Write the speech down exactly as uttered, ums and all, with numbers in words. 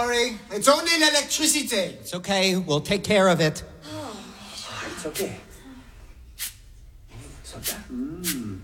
worry. It's only electricity. It's okay. We'll take care of it. It's okay. So that, mm.